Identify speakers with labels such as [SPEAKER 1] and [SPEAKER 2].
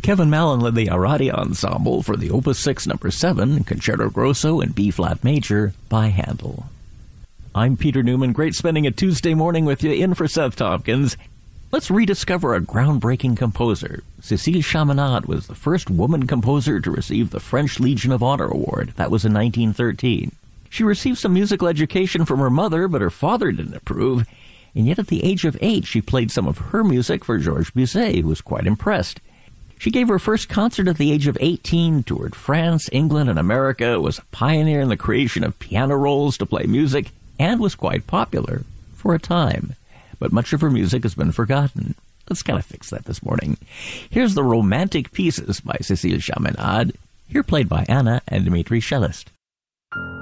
[SPEAKER 1] Kevin Mallon led the Arati Ensemble for the Opus 6 No. 7, Concerto Grosso in B-flat major by Handel. I'm Peter Newman. Great spending a Tuesday morning with you in for Seth Tompkins. Let's rediscover a groundbreaking composer. Cécile Chaminade was the first woman composer to receive the French Legion of Honor Award. That was in 1913. She received some musical education from her mother, but her father didn't approve. And yet at the age of 8, she played some of her music for Georges Bizet, who was quite impressed. She gave her first concert at the age of 18, toured France, England, and America, was a pioneer in the creation of piano rolls to play music, and was quite popular for a time. But much of her music has been forgotten. Let's kind of fix that this morning. Here's the Romantic Pieces by Cécile Chaminade, here played by Anna and Dmitri Cellist.